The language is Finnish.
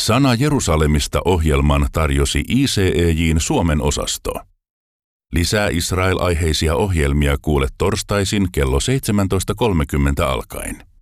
Sana Jerusalemista -ohjelman tarjosi ICEJ:n Suomen osasto. Lisää Israel-aiheisia ohjelmia kuule torstaisin kello 17.30 alkaen.